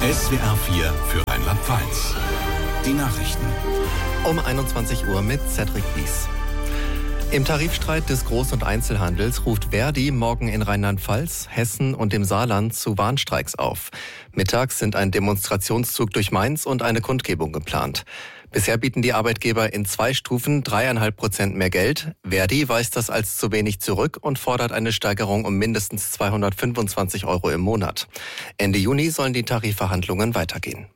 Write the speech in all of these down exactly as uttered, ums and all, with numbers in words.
S W R vier für Rheinland-Pfalz. Die Nachrichten. Um einundzwanzig Uhr mit Cedric Bies. Im Tarifstreit des Groß- und Einzelhandels ruft Verdi morgen in Rheinland-Pfalz, Hessen und dem Saarland zu Warnstreiks auf. Mittags sind ein Demonstrationszug durch Mainz und eine Kundgebung geplant. Bisher bieten die Arbeitgeber in zwei Stufen dreieinhalb Prozent mehr Geld. Verdi weist das als zu wenig zurück und fordert eine Steigerung um mindestens zweihundertfünfundzwanzig Euro im Monat. Ende Juni sollen die Tarifverhandlungen weitergehen.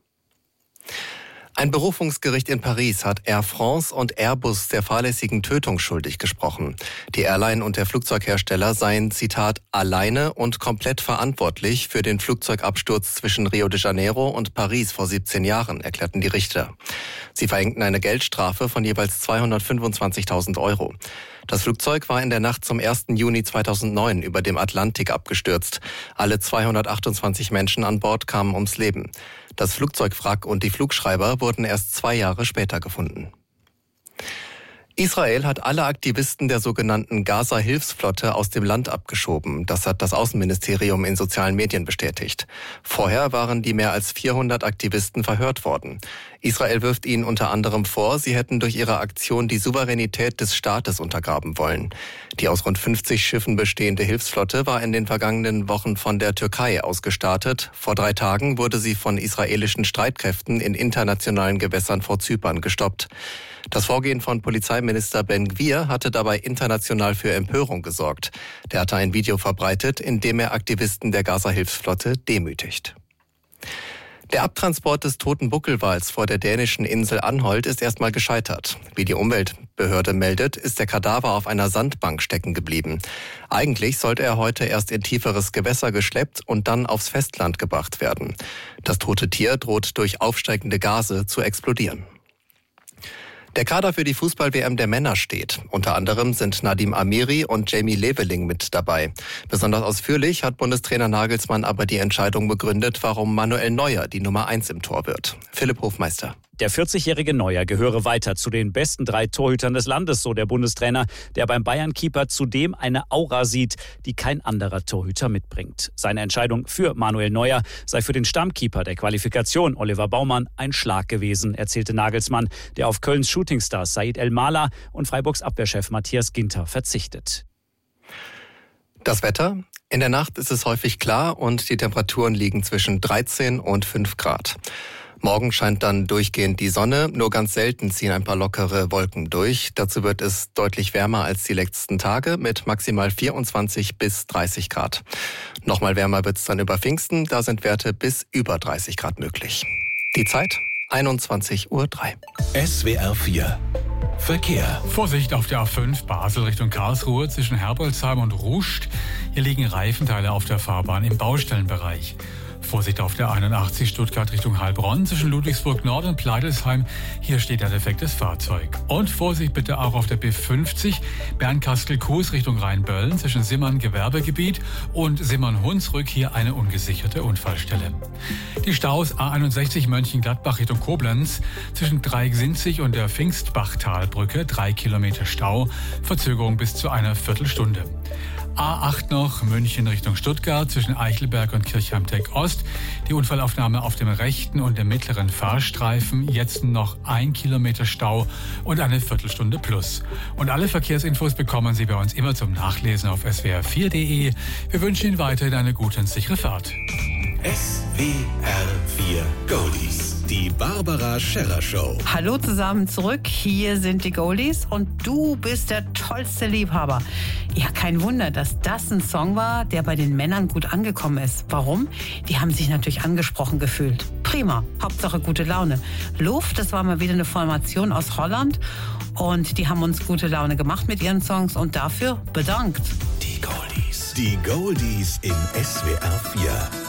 Ein Berufungsgericht in Paris hat Air France und Airbus der fahrlässigen Tötung schuldig gesprochen. Die Airline und der Flugzeughersteller seien, Zitat, alleine und komplett verantwortlich für den Flugzeugabsturz zwischen Rio de Janeiro und Paris vor siebzehn Jahren, erklärten die Richter. Sie verhängten eine Geldstrafe von jeweils zweihundertfünfundzwanzigtausend Euro. Das Flugzeug war in der Nacht zum ersten Juni zweitausendneun über dem Atlantik abgestürzt. Alle zweihundertachtundzwanzig Menschen an Bord kamen ums Leben. Das Flugzeugwrack und die Flugschreiber wurden erst zwei Jahre später gefunden. Israel hat alle Aktivisten der sogenannten Gaza-Hilfsflotte aus dem Land abgeschoben. Das hat das Außenministerium in sozialen Medien bestätigt. Vorher waren die mehr als vierhundert Aktivisten verhört worden. Israel wirft ihnen unter anderem vor, sie hätten durch ihre Aktion die Souveränität des Staates untergraben wollen. Die aus rund fünfzig Schiffen bestehende Hilfsflotte war in den vergangenen Wochen von der Türkei aus gestartet. Vor drei Tagen wurde sie von israelischen Streitkräften in internationalen Gewässern vor Zypern gestoppt. Das Vorgehen von Polizeiminister Ben Gvir hatte dabei international für Empörung gesorgt. Der hatte ein Video verbreitet, in dem er Aktivisten der Gaza-Hilfsflotte demütigt. Der Abtransport des toten Buckelwals vor der dänischen Insel Anholt ist erstmal gescheitert. Wie die Umweltbehörde meldet, ist der Kadaver auf einer Sandbank stecken geblieben. Eigentlich sollte er heute erst in tieferes Gewässer geschleppt und dann aufs Festland gebracht werden. Das tote Tier droht durch aufsteigende Gase zu explodieren. Der Kader für die Fußball-W M der Männer steht. Unter anderem sind Nadim Amiri und Jamie Leveling mit dabei. Besonders ausführlich hat Bundestrainer Nagelsmann aber die Entscheidung begründet, warum Manuel Neuer die Nummer eins im Tor wird. Philipp Hofmeister. Der vierzigjährige Neuer gehöre weiter zu den besten drei Torhütern des Landes, so der Bundestrainer, der beim Bayern-Keeper zudem eine Aura sieht, die kein anderer Torhüter mitbringt. Seine Entscheidung für Manuel Neuer sei für den Stammkeeper der Qualifikation, Oliver Baumann, ein Schlag gewesen, erzählte Nagelsmann, der auf Kölns Shootingstar Said El-Mala und Freiburgs Abwehrchef Matthias Ginter verzichtet. Das Wetter? In der Nacht ist es häufig klar und die Temperaturen liegen zwischen dreizehn und fünf Grad. Morgen scheint dann durchgehend die Sonne, nur ganz selten ziehen ein paar lockere Wolken durch. Dazu wird es deutlich wärmer als die letzten Tage mit maximal vierundzwanzig bis dreißig Grad. Nochmal wärmer wird es dann über Pfingsten, da sind Werte bis über dreißig Grad möglich. Die Zeit einundzwanzig Uhr drei. S W R vier Verkehr. Vorsicht auf der A fünf Basel Richtung Karlsruhe zwischen Herbolzheim und Ruscht. Hier liegen Reifenteile auf der Fahrbahn im Baustellenbereich. Vorsicht auf der einundachtzig Stuttgart Richtung Heilbronn zwischen Ludwigsburg Nord und Pleidelsheim. Hier steht ein defektes Fahrzeug. Und Vorsicht bitte auch auf der B fünfzig Bernkastel-Kues Richtung Rheinböllen zwischen Simmern Gewerbegebiet und Simmern-Hunsrück. Hier eine ungesicherte Unfallstelle. Die Staus A einundsechzig Mönchengladbach Richtung Koblenz zwischen Dreiecksinzig und der Pfingstbachtalbrücke. Drei Kilometer Stau. Verzögerung bis zu einer Viertelstunde. A acht noch, München Richtung Stuttgart zwischen Eichelberg und Kirchheim-Teck-Ost. Die Unfallaufnahme auf dem rechten und dem mittleren Fahrstreifen. Jetzt noch ein Kilometer Stau und eine Viertelstunde plus. Und alle Verkehrsinfos bekommen Sie bei uns immer zum Nachlesen auf S W R vier Punkt de. Wir wünschen Ihnen weiterhin eine gute und sichere Fahrt. S W R vier Goldies. Die Barbara Scherrer Show. Hallo zusammen zurück, hier sind die Goldies und du bist der tollste Liebhaber. Ja, kein Wunder, dass das ein Song war, der bei den Männern gut angekommen ist. Warum? Die haben sich natürlich angesprochen gefühlt. Prima, Hauptsache gute Laune. Luft, das war mal wieder eine Formation aus Holland und die haben uns gute Laune gemacht mit ihren Songs und dafür bedankt. Die Goldies. Die Goldies in S W R vier.